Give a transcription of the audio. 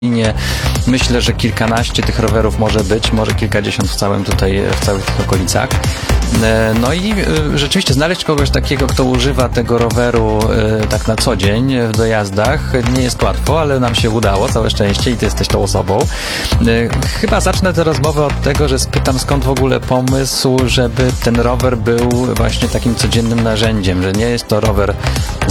Nie, myślę, że kilkanaście tych rowerów może być, może kilkadziesiąt w całych tych okolicach. No i rzeczywiście znaleźć kogoś takiego, kto używa tego roweru tak na co dzień w dojazdach nie jest łatwo, ale nam się udało, całe szczęście i ty jesteś tą osobą. Chyba zacznę tę rozmowę od tego, że spytam, skąd w ogóle pomysł, żeby ten rower był właśnie takim codziennym narzędziem, że nie jest to rower